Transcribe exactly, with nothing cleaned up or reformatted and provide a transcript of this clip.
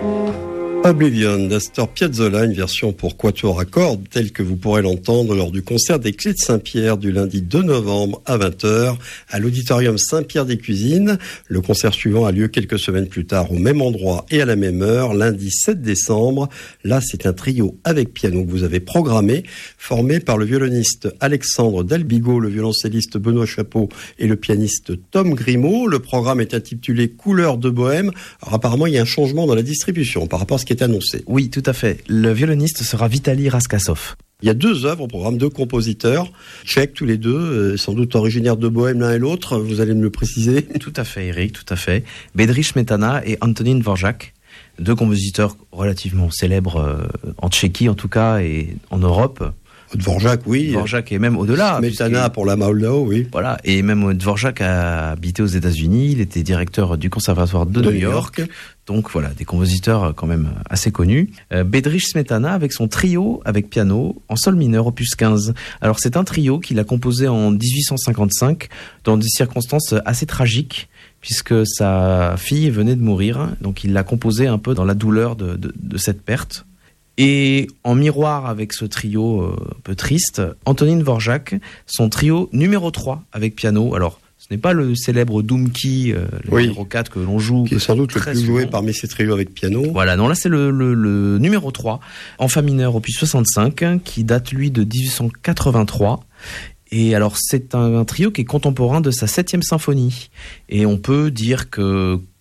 Oblivion d'Astor Piazzolla, une version pour quatuor à cordes, telle que vous pourrez l'entendre lors du concert des Clés de Saint-Pierre du lundi deux novembre à vingt heures à l'auditorium Saint-Pierre-des-Cuisines. Le concert suivant a lieu quelques semaines plus tard au même endroit et à la même heure, lundi sept décembre. Là, c'est un trio avec piano que vous avez programmé, formé par le violoniste Alexandre Dalbigo, le violoncelliste Benoît Chapeau et le pianiste Tom Grimaud. Le programme est intitulé Couleurs de Bohème. Alors apparemment, il y a un changement dans la distribution par rapport à ce qui est annoncé. Oui, tout à fait. Le violoniste sera Vitaly Raskasov. Il y a deux œuvres au programme, deux compositeurs, tchèques tous les deux, euh, sans doute originaires de Bohème l'un et l'autre, vous allez me le préciser. Tout à fait, Eric, tout à fait. Bedřich Smetana et Antonín Dvořák, deux compositeurs relativement célèbres euh, en Tchéquie en tout cas et en Europe. Dvořák, oui. Dvořák et même au-delà. Smetana pour la Moldau, oui. Voilà, et même Dvořák a habité aux États-Unis, il était directeur du conservatoire de, de New York. York. Donc voilà, des compositeurs quand même assez connus. Euh, Bedřich Smetana avec son trio avec piano en sol mineur opus quinze. Alors c'est un trio qu'il a composé en dix-huit cent cinquante-cinq dans des circonstances assez tragiques puisque sa fille venait de mourir. Donc il l'a composé un peu dans la douleur de, de, de cette perte. Et en miroir avec ce trio euh, un peu triste, Antonín Dvořák, son trio numéro trois avec piano. Alors, ce n'est pas le célèbre Dumki, euh, le oui, numéro quatre que l'on joue. Qui est sans doute le plus joué parmi ces trios avec piano. Voilà, non, là c'est le, le, le numéro trois, en fa mineur opus soixante-cinq, qui date lui de dix-huit cent quatre-vingt-trois. Et alors c'est un, un trio qui est contemporain de sa septième symphonie. Et on peut dire que